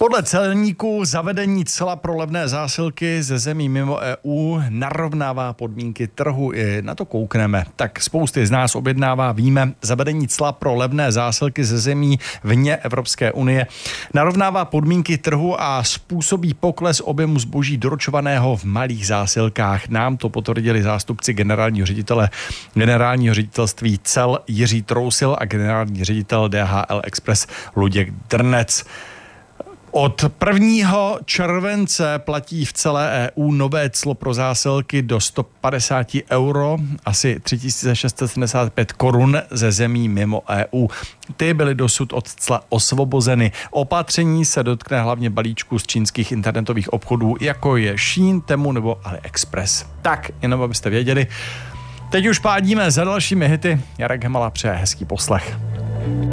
Podle celníků zavedení cla pro levné zásilky ze zemí mimo EU narovnává podmínky trhu. I na to koukneme. Tak spousty z nás objednává, víme, zavedení cla pro levné zásilky ze zemí vně Evropské unie narovnává podmínky trhu a způsobí pokles objemu zboží doručovaného v malých zásilkách. Nám to potvrdili zástupci generálního ředitelství cel Jiří Trousil a generální ředitel DHL Express Luděk Drnec. Od 1. července platí v celé EU nové clo pro zásilky do 150 euro, asi 3675 korun ze zemí mimo EU. Ty byly dosud od cla osvobozeny. Opatření se dotkne hlavně balíčků z čínských internetových obchodů, jako je Shein, Temu nebo AliExpress. Tak, jenom abyste věděli. Teď už pádíme za dalšími hity. Jarek Hemala přeje hezký poslech.